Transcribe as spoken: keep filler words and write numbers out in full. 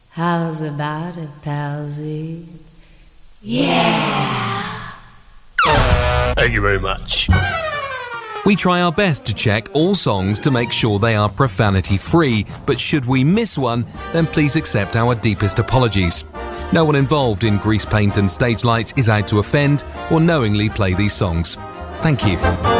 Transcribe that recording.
How's about it, palsy? Yeah! Thank you very much. We try our best to check all songs to make sure they are profanity-free, but should we miss one, then please accept our deepest apologies. No one involved in Grease Paint and Stage Light is out to offend or knowingly play these songs. Thank you.